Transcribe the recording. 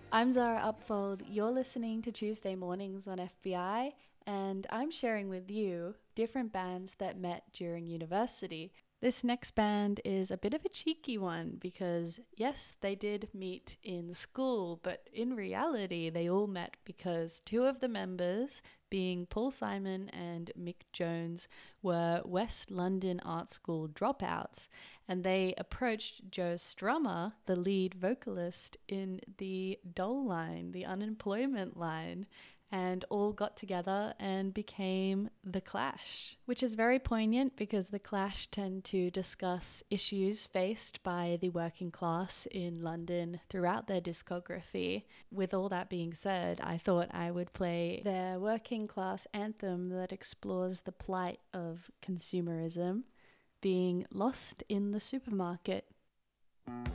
I'm Zara Upfold. You're listening to Tuesday Mornings on FBI, and I'm sharing with you different bands that met during university. This next band is a bit of a cheeky one because, yes, they did meet in school, but in reality, they all met because two of the members, being Paul Simon and Mick Jones, were West London Art School dropouts, and they approached Joe Strummer, the lead vocalist in the dole line, the unemployment line, and all got together and became The Clash, which is very poignant because The Clash tend to discuss issues faced by the working class in London throughout their discography. With all that being said, I thought I would play their working class anthem that explores the plight of consumerism, being Lost in the Supermarket.